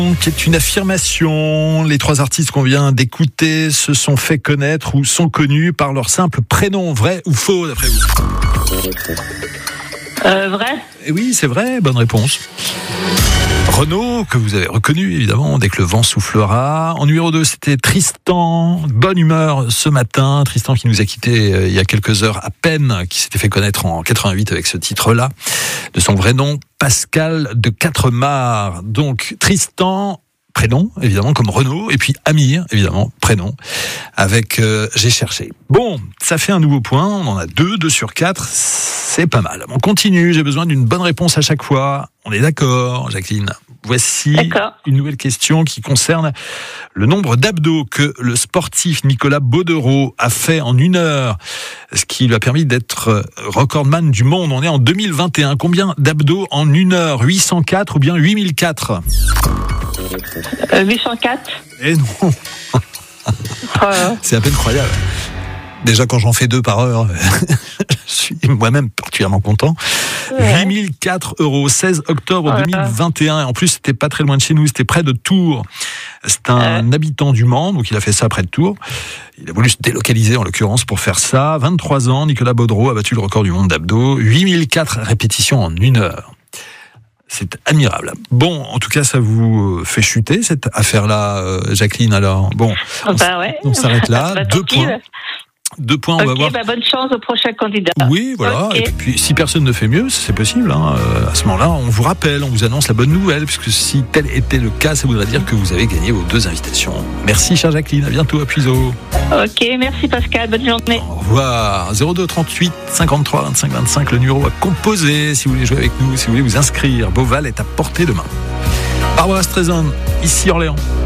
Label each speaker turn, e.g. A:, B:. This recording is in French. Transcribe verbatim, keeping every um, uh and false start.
A: Qui est une affirmation. Les trois artistes qu'on vient d'écouter se sont fait connaître ou sont connus par leur simple prénom. Vrai ou faux, d'après vous?
B: Euh, vrai.
A: Et oui, c'est vrai, bonne réponse. Renaud, que vous avez reconnu évidemment dès que le vent soufflera. En numéro deux, c'était Tristan. Bonne humeur ce matin. Tristan qui nous a quittés euh, il y a quelques heures à peine, qui s'était fait connaître en quatre-vingt-huit avec ce titre-là, de son vrai nom, Pascal de Quatremar. Donc Tristan, prénom évidemment comme Renaud, et puis Amir évidemment, prénom, avec euh, J'ai cherché. Bon, ça fait un nouveau point, on en a deux, deux sur quatre, c'est pas mal. On continue, j'ai besoin d'une bonne réponse à chaque fois. On est d'accord, Jacqueline? Voici
B: D'accord.
A: Une nouvelle question qui concerne le nombre d'abdos que le sportif Nicolas Baudereau a fait en une heure, ce qui lui a permis d'être recordman du monde. On est en deux mille vingt et un. Combien d'abdos en une heure? huit cent quatre ou bien huit mille quatre?
B: Euh, huit cent quatre.
A: Eh non.
B: Euh,
A: C'est à peine croyable. Déjà, quand j'en fais deux par heure, je suis moi-même particulièrement content.
B: Ouais.
A: huit mille quatre euros, seize octobre
B: Voilà.
A: deux mille vingt et un. En plus, c'était pas très loin de chez nous, c'était près de Tours. C'est un
B: Ouais.
A: habitant du Mans, donc il a fait ça près de Tours. Il a voulu se délocaliser, en l'occurrence, pour faire ça. vingt-trois ans, Nicolas Baudereau a battu le record du monde d'abdos. huit mille quatre répétitions en une heure. C'est admirable. Bon, en tout cas, ça vous fait chuter, cette affaire-là, euh, Jacqueline, alors. Bon, on,
B: bah ouais.
A: on s'arrête là.
B: Bah,
A: Deux
B: tranquille.
A: points. Deux points, on va
B: Ok,
A: voir.
B: bah bonne chance au prochain candidat.
A: Oui, voilà.
B: Ok.
A: Et puis, si personne ne fait mieux, c'est possible. Hein. Euh, à ce moment-là, on vous rappelle, on vous annonce la bonne nouvelle, puisque si tel était le cas, ça voudrait dire que vous avez gagné vos deux invitations. Merci, chère Jacqueline. À bientôt à Puiseaux.
B: Ok, merci Pascal, bonne journée.
A: Au revoir. zéro deux trente-huit cinquante-trois vingt-cinq vingt-cinq, le numéro à composer si vous voulez jouer avec nous, si vous voulez vous inscrire. Beauval est à portée de main. Barbara Streisand, ici Orléans.